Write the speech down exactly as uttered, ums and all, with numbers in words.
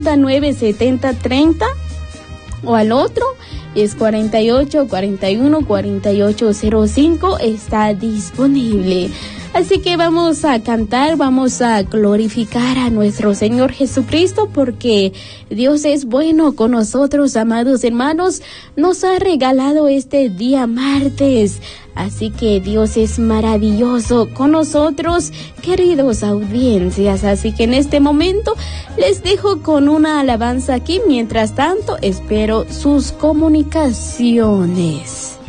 nueve setenta treinta o al otro es cuarenta y ocho cuarenta y uno cuarenta y ocho cero cinco, está disponible. Así que vamos a cantar, vamos a glorificar a nuestro Señor Jesucristo, porque Dios es bueno con nosotros, amados hermanos. Nos ha regalado este día martes. Así que Dios es maravilloso con nosotros, queridos audiencias. Así que en este momento les dejo con una alabanza aquí. Mientras tanto, espero sus comunicaciones.